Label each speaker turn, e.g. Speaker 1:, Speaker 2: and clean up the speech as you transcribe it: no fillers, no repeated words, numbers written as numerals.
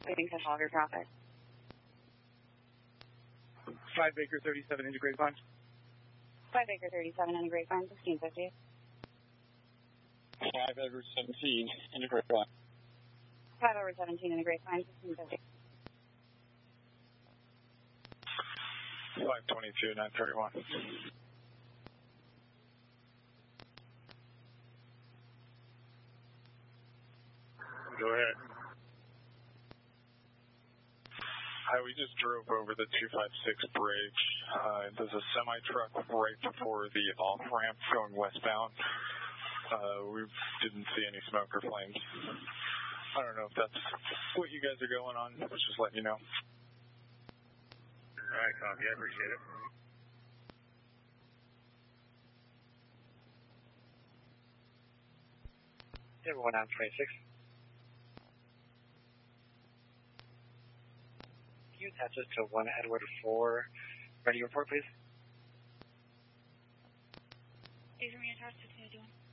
Speaker 1: Waiting to follow your traffic.
Speaker 2: 5 Acre 37 into Grapevine.
Speaker 1: 5 Acre 37 into Grapevine, 1650.
Speaker 3: 5 Edward 17 into Grapevine.
Speaker 1: 5 over 17 into Grapevine, 1650.
Speaker 3: 522, 931. Go ahead. Hi, we just drove over the 256 bridge. There's a semi-truck right before the off-ramp going westbound. We didn't see any smoke or flames. I don't know if that's what you guys are going on. Let's just let you know.
Speaker 4: All right, copy. I appreciate it.
Speaker 3: Everyone on 26. Can you attach us to 1 Edward 4? Ready to report, please?
Speaker 1: These are me attached to 221.